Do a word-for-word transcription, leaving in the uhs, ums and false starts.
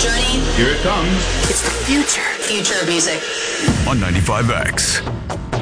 journey. Here it comes. It's the future. Future of music. On ninety-five X.